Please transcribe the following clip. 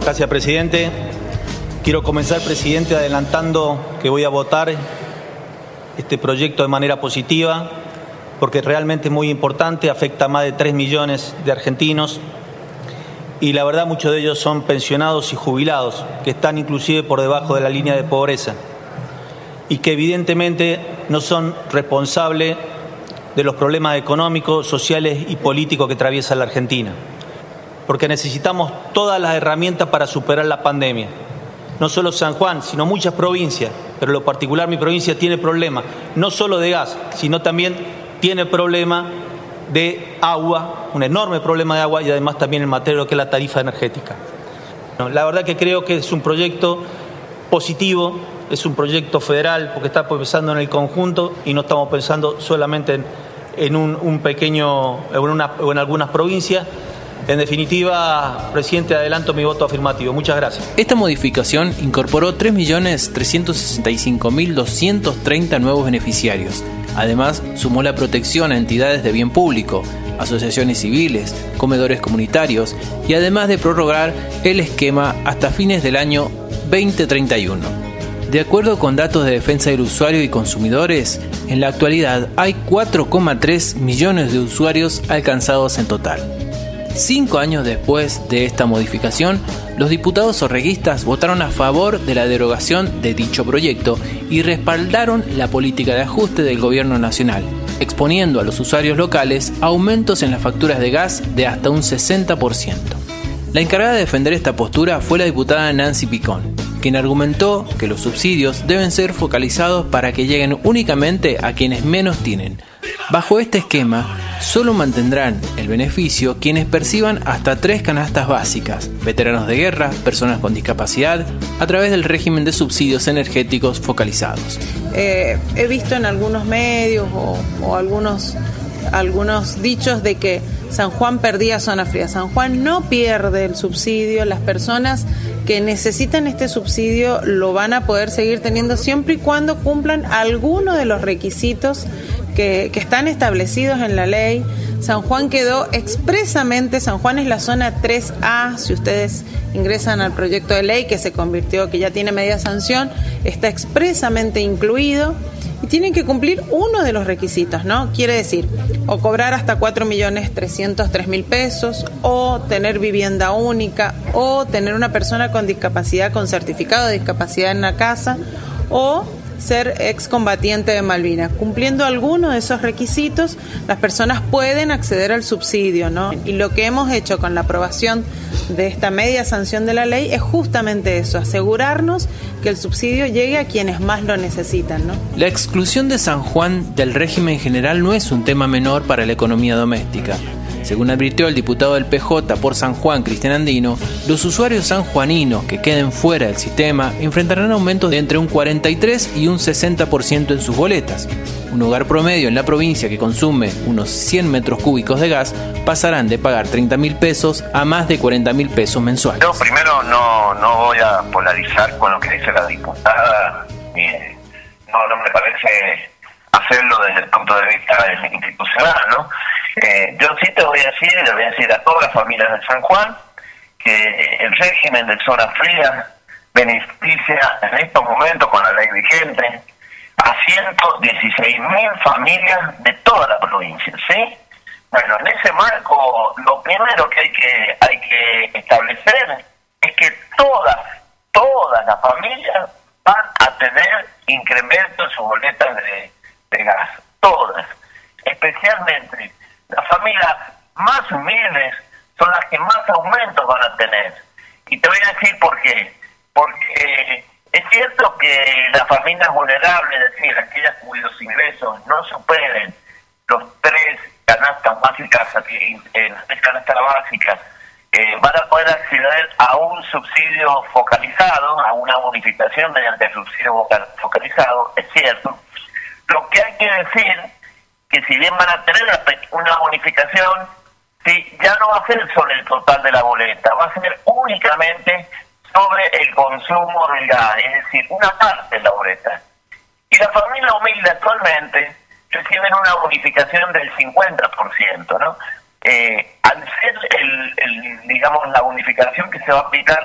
Gracias, presidente. Quiero comenzar, presidente, adelantando que voy a votar este proyecto de manera positiva, porque realmente es muy importante, afecta a más de 3 millones de argentinos y la verdad muchos de ellos son pensionados y jubilados, que están inclusive por debajo de la línea de pobreza y que evidentemente no son responsables de los problemas económicos, sociales y políticos que atraviesa la Argentina, porque necesitamos todas las herramientas para superar la pandemia. No solo San Juan, sino muchas provincias, pero en lo particular mi provincia tiene problemas, no solo de gas, sino también tiene problema de agua, un enorme problema de agua y además también en materia de lo que es la tarifa energética. La verdad que creo que es un proyecto positivo, es un proyecto federal, porque está pensando en el conjunto y no estamos pensando solamente en un pequeño, o en algunas provincias. En definitiva, presidente, adelanto mi voto afirmativo. Muchas gracias. Esta modificación incorporó 3.365.230 nuevos beneficiarios. Además, sumó la protección a entidades de bien público, asociaciones civiles, comedores comunitarios y además de prorrogar el esquema hasta fines del año 2031. De acuerdo con datos de Defensa del Usuario y Consumidores, en la actualidad hay 4,3 millones de usuarios alcanzados en total. 5 años después de esta modificación, los diputados orreguistas votaron a favor de la derogación de dicho proyecto y respaldaron la política de ajuste del gobierno nacional, exponiendo a los usuarios locales aumentos en las facturas de gas de hasta un 60%. La encargada de defender esta postura fue la diputada Nancy Picón, quien argumentó que los subsidios deben ser focalizados para que lleguen únicamente a quienes menos tienen. Bajo este esquema, solo mantendrán el beneficio quienes perciban hasta 3 canastas básicas, veteranos de guerra, personas con discapacidad, a través del régimen de subsidios energéticos focalizados. He visto en algunos medios o algunos dichos de que San Juan perdía zona fría. San Juan no pierde el subsidio. Las personas que necesitan este subsidio lo van a poder seguir teniendo siempre y cuando cumplan alguno de los requisitos que están establecidos en la ley. San Juan quedó expresamente, San Juan es la zona 3A, si ustedes ingresan al proyecto de ley que se convirtió, que ya tiene media sanción, está expresamente incluido y tienen que cumplir uno de los requisitos, ¿no? Quiere decir, o cobrar hasta 4.303.000 pesos, o tener vivienda única, o tener una persona con discapacidad, con certificado de discapacidad en la casa, o ser excombatiente de Malvinas. Cumpliendo alguno de esos requisitos, las personas pueden acceder al subsidio, ¿no? Y lo que hemos hecho con la aprobación de esta media sanción de la ley es justamente eso, asegurarnos que el subsidio llegue a quienes más lo necesitan, ¿no? La exclusión de San Juan del régimen general no es un tema menor para la economía doméstica. Según advirtió el diputado del PJ por San Juan, Cristian Andino, los usuarios sanjuaninos que queden fuera del sistema enfrentarán aumentos de entre un 43 y un 60% en sus boletas. Un hogar promedio en la provincia que consume unos 100 metros cúbicos de gas pasarán de pagar 30.000 pesos a más de 40.000 pesos mensuales. Yo primero no voy a polarizar con lo que dice la diputada. No me parece hacerlo desde el punto de vista institucional, ¿no? Yo sí le voy a decir a todas las familias de San Juan que el régimen de zona fría beneficia en estos momentos con la ley vigente a 116.000 familias de toda la provincia, ¿sí? Bueno, en ese marco, lo primero que hay que establecer es que todas las familias van a tener incremento en sus boletas de gas, todas, especialmente las familias más humildes son las que más aumentos van a tener. Y te voy a decir por qué. Porque es cierto que las familias vulnerables, es decir, aquellas cuyos ingresos no superen los 3 canastas básicas, las 3 canastas básicas, van a poder acceder a un subsidio focalizado, a una bonificación mediante el subsidio focalizado, es cierto. Lo que hay que decir que si bien van a tener una bonificación, sí, ya no va a ser sobre el total de la boleta, va a ser únicamente sobre el consumo del gas, es decir, una parte de la boleta. Y la familia humilde actualmente reciben una bonificación del 50%, ¿no? Al ser digamos, la bonificación que se va a aplicar